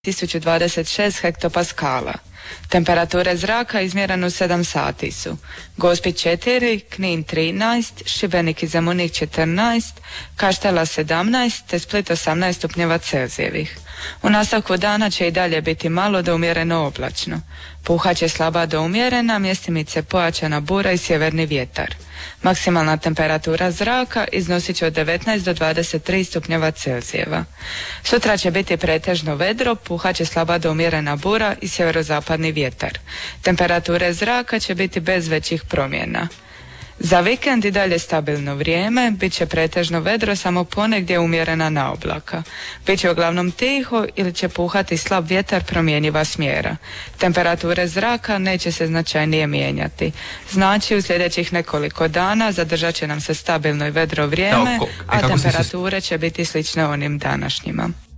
1026 hektopaskala. Temperature zraka izmjerene u 7 sati su: Gospić 4, Knin 13, Šibenik i Zemunik 14, Kaštela 17 te Split 18 stupnjeva Celzijevih. U nastavku dana će i dalje biti malo do umjereno oblačno. Puhat će slaba do umjerena, mjestimice pojačana bura i sjeverni vjetar. Maksimalna temperatura zraka iznosit će od 19 do 23 stupnjeva Celzijeva. Sutra će biti pretežno vedro, puhat će slaba do umjerena bura i sjeverozapadni vjetar. Temperature zraka će biti bez većih promjena. Za vikend i dalje stabilno vrijeme, bit će pretežno vedro, samo ponegdje umjerena naoblaka. Biće uglavnom tiho ili će puhati slab vjetar promjenjiva smjera. Temperature zraka neće se značajnije mijenjati. Znači u sljedećih nekoliko dana zadržat će nam se stabilno i vedro vrijeme, a temperature će biti slične onim današnjima.